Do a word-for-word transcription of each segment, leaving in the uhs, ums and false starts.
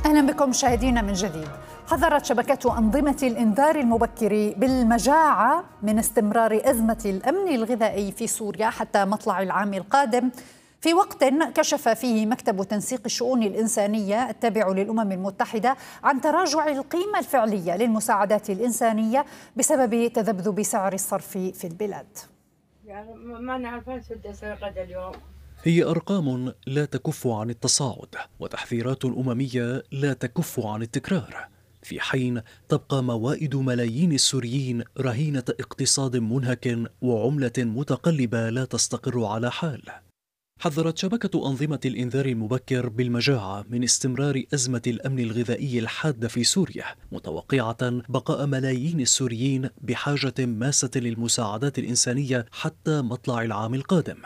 أهلا بكم مشاهدينا من جديد. حذرت شبكة أنظمة الإنذار المبكر بالمجاعة من استمرار أزمة الأمن الغذائي في سوريا حتى مطلع العام القادم، في وقت كشف فيه مكتب تنسيق الشؤون الإنسانية التابع للأمم المتحدة عن تراجع القيمة الفعلية للمساعدات الإنسانية بسبب تذبذب سعر الصرف في البلاد. يعني ما نعرف قد اليوم. هي أرقام لا تكف عن التصاعد وتحذيرات أممية لا تكف عن التكرار، في حين تبقى موائد ملايين السوريين رهينة اقتصاد منهك وعملة متقلبة لا تستقر على حال. حذرت شبكة أنظمة الإنذار المبكر بالمجاعة من استمرار أزمة الأمن الغذائي الحادة في سوريا، متوقعة بقاء ملايين السوريين بحاجة ماسة للمساعدات الإنسانية حتى مطلع العام القادم.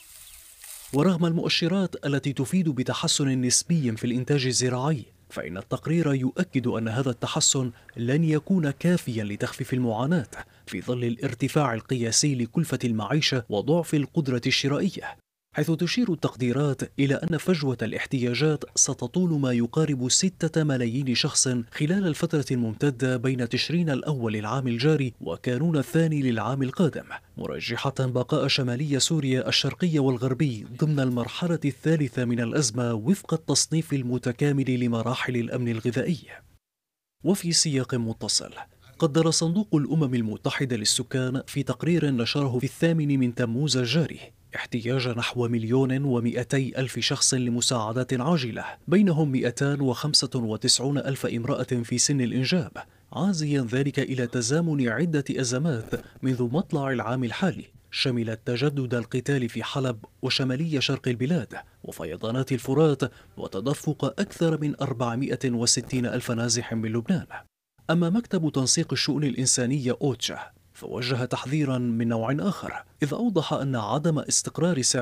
ورغم المؤشرات التي تفيد بتحسن نسبي في الإنتاج الزراعي، فإن التقرير يؤكد أن هذا التحسن لن يكون كافيا لتخفيف المعاناة في ظل الارتفاع القياسي لكلفة المعيشة وضعف القدرة الشرائية، حيث تشير التقديرات إلى أن فجوة الاحتياجات ستطول ما يقارب ستة ملايين شخص خلال الفترة الممتدة بين تشرين الأول العام الجاري وكانون الثاني للعام القادم، مرجحة بقاء شمالي سوريا الشرقي والغربي ضمن المرحلة الثالثة من الأزمة وفق التصنيف المتكامل لمراحل الأمن الغذائي. وفي سياق متصل، قدر صندوق الأمم المتحدة للسكان في تقرير نشره في الثامن من تموز الجاري احتياج نحو مليون ومئتي ألف شخص لمساعدات عاجلة، بينهم مئتان وخمسة وتسعون ألف امرأة في سن الإنجاب، عازيا ذلك إلى تزامن عدة أزمات منذ مطلع العام الحالي، شملت تجدد القتال في حلب وشمالي شرق البلاد وفيضانات الفرات وتدفق أكثر من أربعمئة وستين ألف نازح من لبنان. أما مكتب تنسيق الشؤون الإنسانية أوتشا فوجه تحذيرا من نوع آخر، إذ أوضح أن عدم استقرار سعر